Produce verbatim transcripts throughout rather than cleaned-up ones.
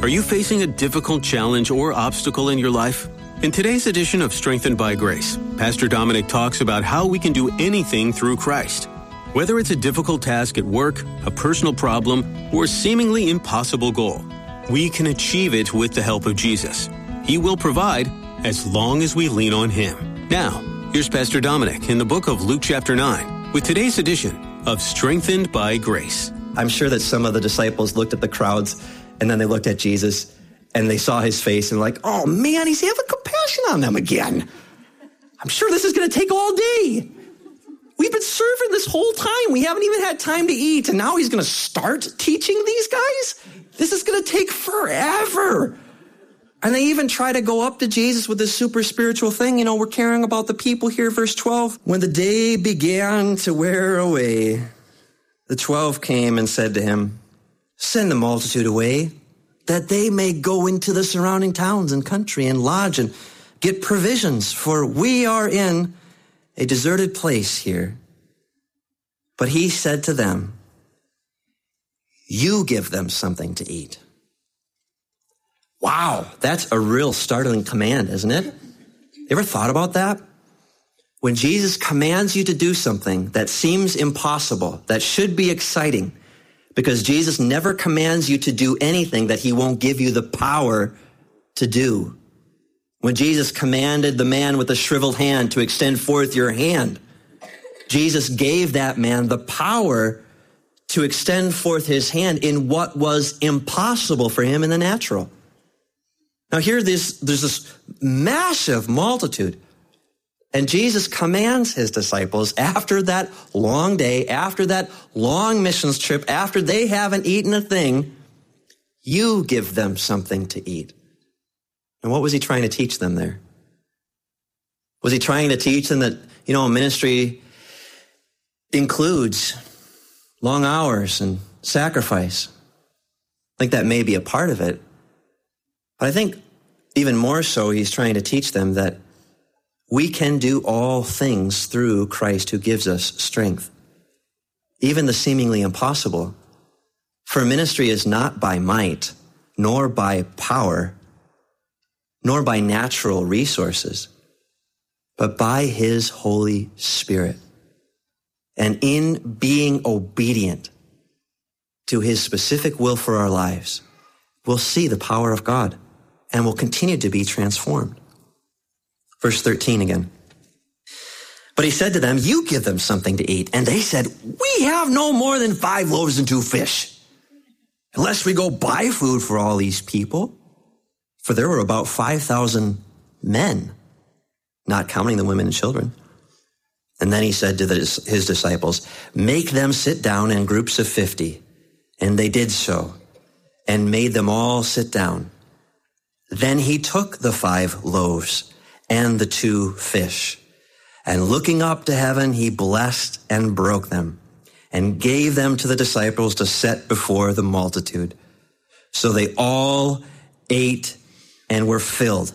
Are you facing a difficult challenge or obstacle in your life? In today's edition of Strengthened by Grace, Pastor Dominic talks about how we can do anything through Christ. Whether it's a difficult task at work, a personal problem, or a seemingly impossible goal, we can achieve it with the help of Jesus. He will provide as long as we lean on Him. Now, here's Pastor Dominic in the book of Luke chapter nine with today's edition of Strengthened by Grace. I'm sure that some of the disciples looked at the crowds and then they looked at Jesus and they saw his face and like, oh man, he's having compassion on them again. I'm sure this is going to take all day. We've been serving this whole time. We haven't even had time to eat. And now he's going to start teaching these guys? This is going to take forever. And they even try to go up to Jesus with this super spiritual thing. You know, we're caring about the people here. Verse twelve, when the day began to wear away, the twelve came and said to him, send the multitude away, that they may go into the surrounding towns and country and lodge and get provisions, for we are in a deserted place here. But he said to them, you give them something to eat. Wow, that's a real startling command, isn't it? You ever thought about that? When Jesus commands you to do something that seems impossible, that should be exciting, because Jesus never commands you to do anything that he won't give you the power to do. When Jesus commanded the man with the shriveled hand to extend forth your hand, Jesus gave that man the power to extend forth his hand in what was impossible for him in the natural. Now here there's, there's this massive multitude. And Jesus commands his disciples after that long day, after that long missions trip, after they haven't eaten a thing, you give them something to eat. And what was he trying to teach them there? Was he trying to teach them that, you know, ministry includes long hours and sacrifice? I think that may be a part of it. But I think even more so, he's trying to teach them that we can do all things through Christ who gives us strength, even the seemingly impossible. For ministry is not by might, nor by power, nor by natural resources, but by his Holy Spirit. And in being obedient to his specific will for our lives, we'll see the power of God and will continue to be transformed. Verse thirteen again. But he said to them, you give them something to eat. And they said, we have no more than five loaves and two fish, unless we go buy food for all these people. For there were about five thousand men, not counting the women and children. And then he said to his, his disciples, make them sit down in groups of fifty. And they did so, and made them all sit down. Then he took the five loaves and the two fish, and looking up to heaven, he blessed and broke them, and gave them to the disciples to set before the multitude. So they all ate and were filled.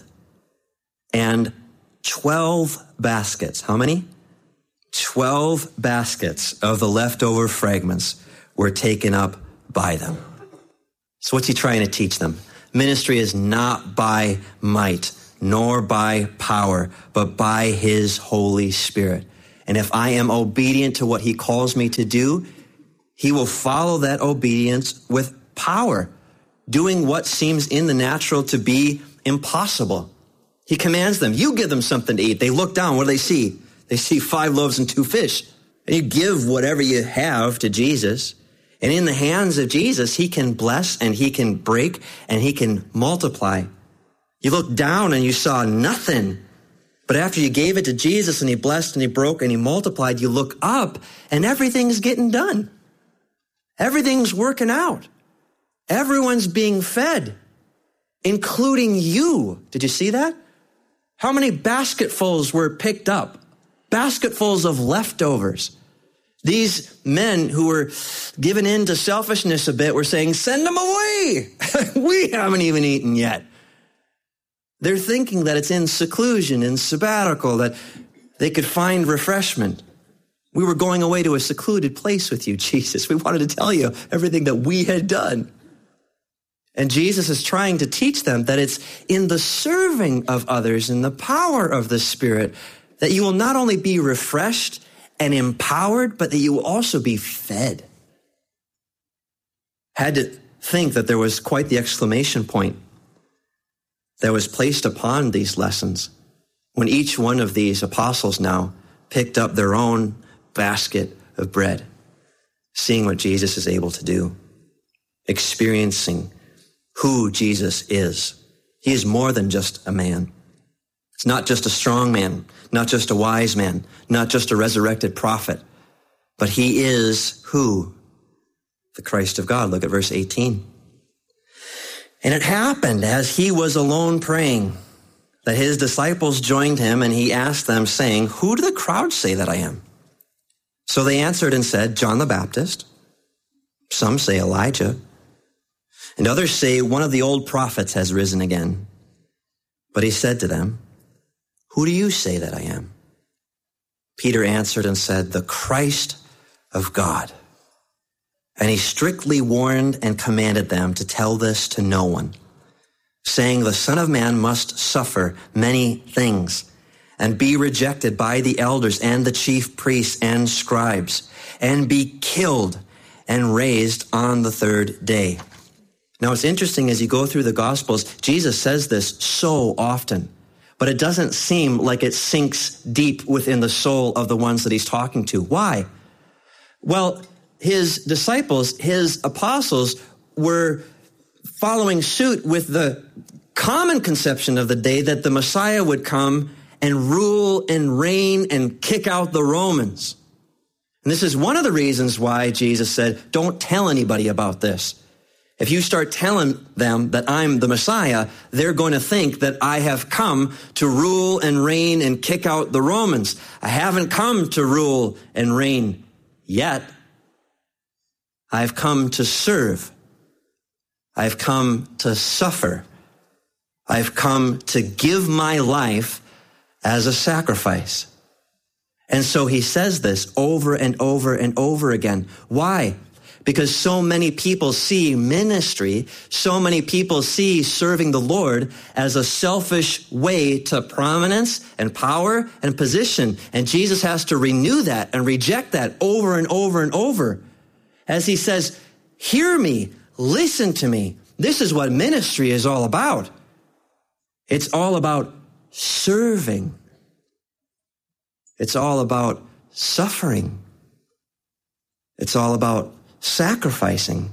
And twelve baskets, how many? Twelve baskets of the leftover fragments were taken up by them. So what's he trying to teach them? Ministry is not by might, nor by power, but by his Holy Spirit. And if I am obedient to what he calls me to do, he will follow that obedience with power, doing what seems in the natural to be impossible. He commands them, you give them something to eat. They look down, what do they see? They see five loaves and two fish. And you give whatever you have to Jesus. And in the hands of Jesus, he can bless and he can break and he can multiply. You looked down and you saw nothing. But after you gave it to Jesus and he blessed and he broke and he multiplied, you look up and everything's getting done. Everything's working out. Everyone's being fed, including you. Did you see that? How many basketfuls were picked up? Basketfuls of leftovers. These men who were given in to selfishness a bit were saying, send them away. We haven't even eaten yet. They're thinking that it's in seclusion, in sabbatical, that they could find refreshment. We were going away to a secluded place with you, Jesus. We wanted to tell you everything that we had done. And Jesus is trying to teach them that it's in the serving of others, in the power of the Spirit, that you will not only be refreshed and empowered, but that you will also be fed. Had to think that there was quite the exclamation point that was placed upon these lessons when each one of these apostles now picked up their own basket of bread, seeing what Jesus is able to do, experiencing who Jesus is. He is more than just a man. It's not just a strong man, not just a wise man, not just a resurrected prophet, but he is who? The Christ of God. Look at verse eighteen. And it happened as he was alone praying that his disciples joined him, and he asked them, saying, who do the crowds say that I am? So they answered and said, John the Baptist. Some say Elijah. And others say one of the old prophets has risen again. But he said to them, who do you say that I am? Peter answered and said, the Christ of God. And he strictly warned and commanded them to tell this to no one, saying, the Son of Man must suffer many things and be rejected by the elders and the chief priests and scribes and be killed and raised on the third day. Now, it's interesting as you go through the Gospels, Jesus says this so often, but it doesn't seem like it sinks deep within the soul of the ones that he's talking to. Why? Well, his disciples, his apostles, were following suit with the common conception of the day that the Messiah would come and rule and reign and kick out the Romans. And this is one of the reasons why Jesus said, don't tell anybody about this. If you start telling them that I'm the Messiah, they're going to think that I have come to rule and reign and kick out the Romans. I haven't come to rule and reign yet. I've come to serve. I've come to suffer. I've come to give my life as a sacrifice. And so he says this over and over and over again. Why? Because so many people see ministry, so many people see serving the Lord as a selfish way to prominence and power and position. And Jesus has to renew that and reject that over and over and over. As he says, hear me, listen to me. This is what ministry is all about. It's all about serving. It's all about suffering. It's all about sacrificing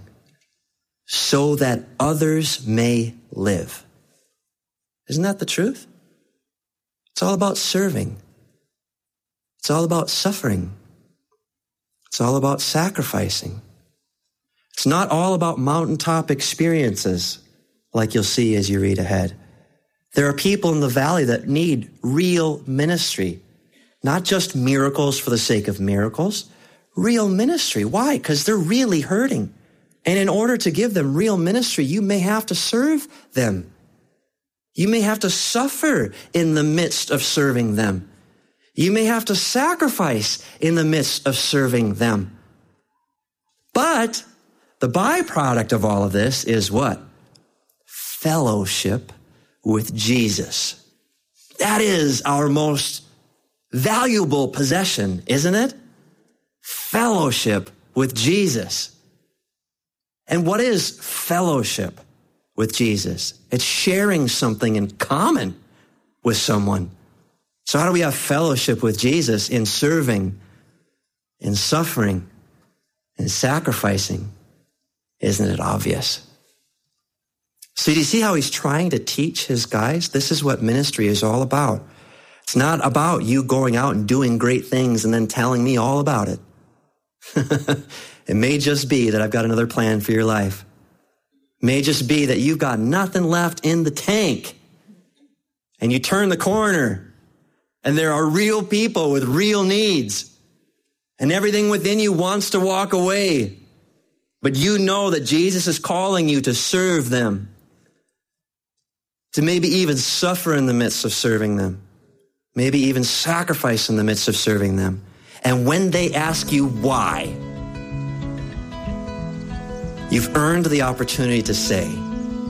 so that others may live. Isn't that the truth? It's all about serving. It's all about suffering. It's all about sacrificing. It's not all about mountaintop experiences like you'll see as you read ahead. There are people in the valley that need real ministry, not just miracles for the sake of miracles. Real ministry. Why? Because they're really hurting. And in order to give them real ministry, you may have to serve them. You may have to suffer in the midst of serving them. You may have to sacrifice in the midst of serving them. But the byproduct of all of this is what? Fellowship with Jesus. That is our most valuable possession, isn't it? Fellowship with Jesus. And what is fellowship with Jesus? It's sharing something in common with someone. So how do we have fellowship with Jesus? In serving, in suffering, in sacrificing. Isn't it obvious? So do you see how he's trying to teach his guys? This is what ministry is all about. It's not about you going out and doing great things and then telling me all about it. It may just be that I've got another plan for your life. It may just be that you've got nothing left in the tank and you turn the corner and there are real people with real needs and everything within you wants to walk away. But you know that Jesus is calling you to serve them, to maybe even suffer in the midst of serving them, maybe even sacrifice in the midst of serving them. And when they ask you why, you've earned the opportunity to say,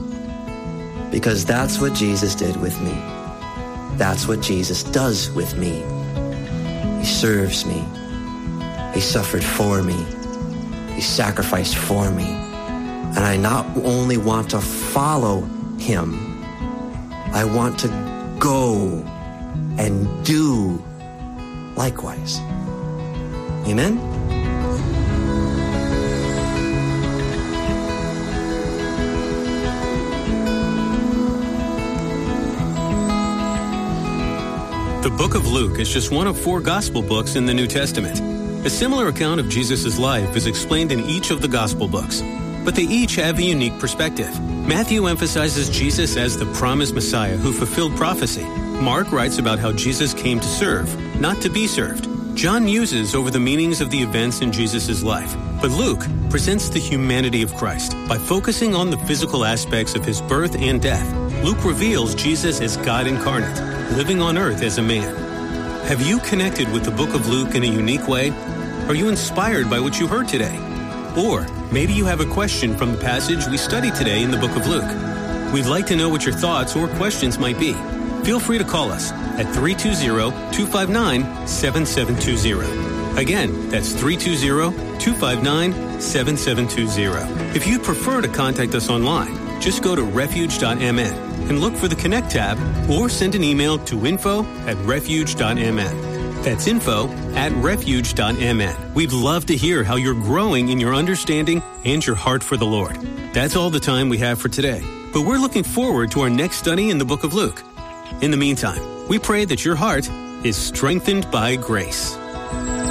because that's what Jesus did with me. That's what Jesus does with me. He serves me. He suffered for me. He sacrificed for me. And I not only want to follow him, I want to go and do likewise. Amen? The book of Luke is just one of four gospel books in the New Testament. A similar account of Jesus' life is explained in each of the gospel books, but they each have a unique perspective. Matthew emphasizes Jesus as the promised Messiah who fulfilled prophecy. Mark writes about how Jesus came to serve, not to be served. John muses over the meanings of the events in Jesus' life, but Luke presents the humanity of Christ by focusing on the physical aspects of his birth and death. Luke reveals Jesus as God incarnate, living on earth as a man. Have you connected with the book of Luke in a unique way? Are you inspired by what you heard today? Or maybe you have a question from the passage we studied today in the book of Luke. We'd like to know what your thoughts or questions might be. Feel free to call us at three two zero, two five nine, seven seven two zero. Again, that's three two zero, two five nine, seven seven two zero. If you'd prefer to contact us online, just go to refuge dot m n and look for the Connect tab or send an email to info at refuge dot m n. That's info at refuge dot m n. We'd love to hear how you're growing in your understanding and your heart for the Lord. That's all the time we have for today, but we're looking forward to our next study in the book of Luke. In the meantime, we pray that your heart is strengthened by grace.